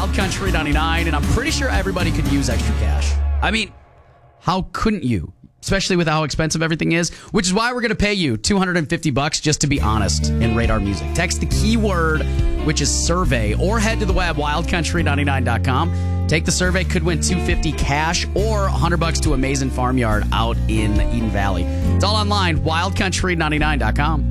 Wild Country 99, and I'm pretty sure everybody could use extra cash. I mean, how couldn't you? Especially with how expensive everything is, which is why we're going to pay you $250 just to be honest and rate our music. Text the keyword, which is survey, or head to the web, wildcountry99.com. Take the survey, could win $250 cash or $100 to Amazing Farmyard out in Eden Valley. It's all online, wildcountry99.com.